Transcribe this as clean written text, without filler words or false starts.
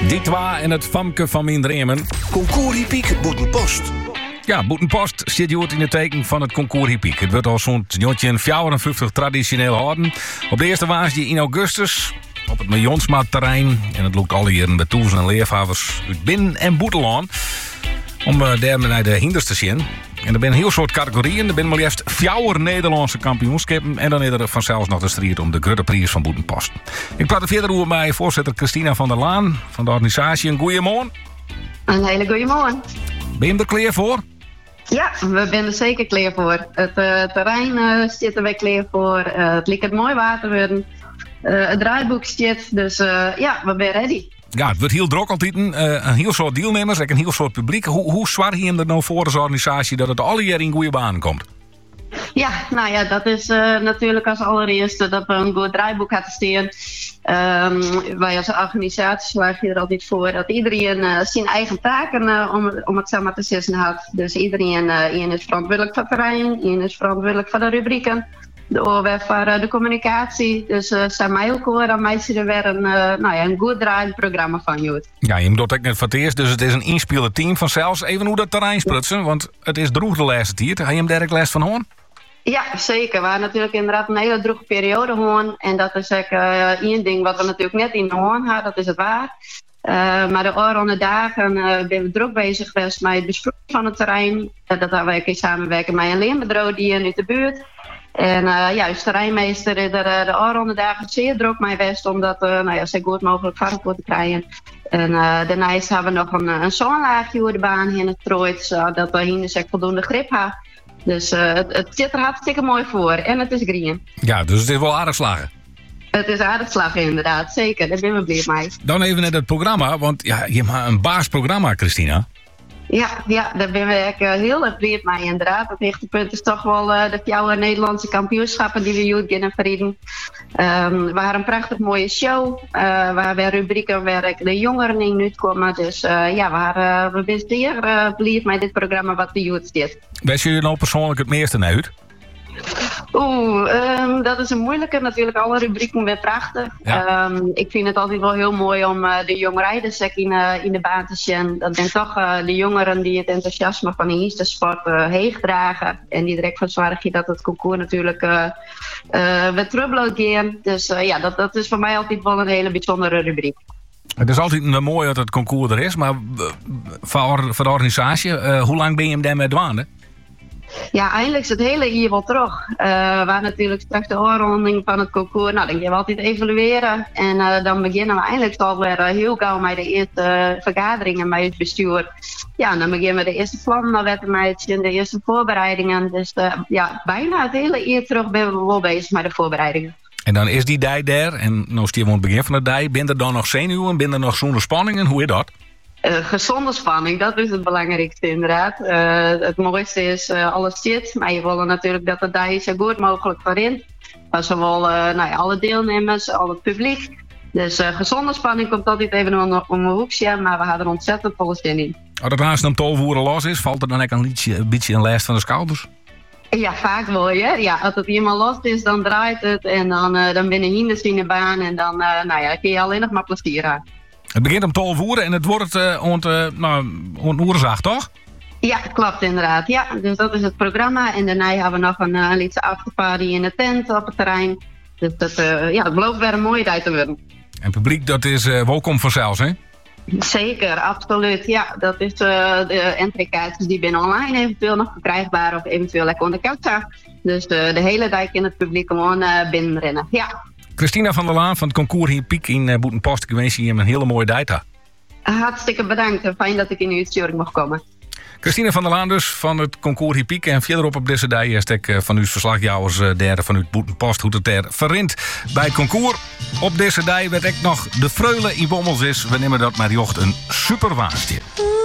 Die twa en het famke van Mindremen. Concours Hippiek Boetenpost. Ja, Boetenpost zit in het teken van het Concours Hippiek. Het wordt al zo'n 54 traditioneel houden. Op de eerste waasje in augustus op het Miljonsmaat-terrein. En het loopt alle jaren bij toers en leerhavers uit Binnen- en Boetelaan. Om daar naar de hinders te zien. En er zijn een heel soort categorieën. Er zijn maar liefst 4 Nederlandse kampioenschappen. En dan is er vanzelfs nog de strijd om de grote prijs van Boetenpost. Ik praat er verder over met voorzitter Christina van der Laan van de organisatie. Een goeiemorgen. Een hele goeie morgen. Ben je er klaar voor? Ja, we zijn er zeker klaar voor. Het terrein zitten wij klaar voor. Het lijkt het mooi water worden. Het draaiboek zit. Dus ja, we zijn ready. Ja, het wordt heel druk altijd. Een heel soort deelnemers en een heel soort publiek. Hoe zwaar je hem er nou voor als organisatie dat het alle jaar in goede banen komt? Ja, nou ja, dat is natuurlijk als allereerste dat we een goed draaiboek hadden staan. Wij als organisatie slagen er altijd voor dat iedereen zijn eigen taken, om het zo maar te zeggen, had. Dus iedereen is verantwoordelijk voor het terrein, iedereen is verantwoordelijk voor de rubrieken. De OWF voor de communicatie. Dus zijn mij ook hoor, dan meisje er weer een goed draaiend programma van Joet. Ja, je doet het net voor het eerst, dus het is een inspelend team van zelfs. Even hoe dat terrein sprutsen, want het is droeg de laatste tijd. Heb je hem direct les van hoorn? Ja, zeker. We hadden natuurlijk inderdaad een hele droege periode hoorn. En dat is ook één ding wat we natuurlijk net in de hoorn hadden, dat is het waar. Maar de oranje dagen ben we druk bezig geweest met het besproken van het terrein. Dat hebben we in samenwerken met een leenbedrijf die in de buurt. En juist de terreinmeester is er de oranje dagen zeer druk mee geweest om dat zo goed mogelijk varken te krijgen. En daarnaast hebben we nog een zonlaagje over de baan heen getrooid, zodat we hier voldoende grip hebben. Dus het zit er hartstikke mooi voor. En het is green. Ja, dus het is wel aardig slagen. Het is aardig slagen inderdaad, zeker. Daar ben we blij mee. Dan even net het programma, want ja, je hebt een baasprogramma, Christina. Ja, daar ben we heel erg blij mee inderdaad. Het hoogtepunt is toch wel de 4 Nederlandse kampioenschappen die we hier kunnen verrieden. We hadden een prachtig mooie show. Waar we rubrieken waar de jongeren in nu komen. Dus we zijn zeer blij met dit programma wat de youth zit. Wees je nou persoonlijk het meeste naar uit? Dat is een moeilijke. Natuurlijk, alle rubrieken weer prachtig. Ja. Ik vind het altijd wel heel mooi om de jongrijders in de baan te zien. Dat zijn toch de jongeren die het enthousiasme van de eerste sport heeg dragen. En die direct van zorgen dat het concours natuurlijk weer terug gaan. Dus dat is voor mij altijd wel een hele bijzondere rubriek. Het is altijd mooi dat het concours er is, maar voor de organisatie, hoe lang ben je hem daarmee dwaande? Ja, eindelijk is het hele jaar wel terug. Waar natuurlijk straks de oorronding van het concours. Nou, dan gaan we altijd evalueren. En dan beginnen we eindelijk alweer heel gauw met de eerste vergaderingen met het bestuur. Ja, en dan beginnen we de eerste plannen met de eerste voorbereidingen. Dus bijna het hele jaar terug ben we wel bezig met de voorbereidingen. En dan is die dij daar. En nou stier we aan het begin van de dij. Ben er dan nog zenuwen? Ben er nog zonder spanningen? Hoe is dat? Gezonde spanning, dat is het belangrijkste inderdaad. Het mooiste is alles zit, maar je wil natuurlijk dat het daar zo goed mogelijk voorin. Zowel alle deelnemers, al het publiek. Dus gezonde spanning komt altijd even om een hoekje, maar we hadden er ontzettend volle zin in. Als het naast een tolvoeren los is, valt er dan ook een beetje een last van de schouders? Ja, vaak wel, hè. Ja, als het helemaal los is, dan draait het en dan binnen hinders in de baan en dan kun je alleen nog maar plezier aan. Het begint om 12 uur en het wordt oerzaag, toch? Ja, klopt inderdaad. Ja, dus dat is het programma. En daarna hebben we nog een lietse afterparty in de tent op het terrein. Dus het belooft weer een mooie tijd te worden. En publiek, dat is welkom vanzelfs, hè? Zeker, absoluut. Ja, dat is de entreekaartjes die binnen online eventueel nog verkrijgbaar of eventueel lekker onder kassa. Dus de hele dijk in het publiek gewoon binnenrennen. Ja. Christina van der Laan van het Concours Hippiek in Boetenpost. Ik wens je een hele mooie data. Hartstikke bedankt. Fijn dat ik in uw uitzending mag komen. Christina van der Laan dus van het Concours Hippiek. En verderop op deze dag is van uw verslagjouwers derde van uw Boetenpost hoe het er verrint bij het concours. Op deze dag werd ik nog de freule in Bommels is. We nemen dat maar jocht een super waastje.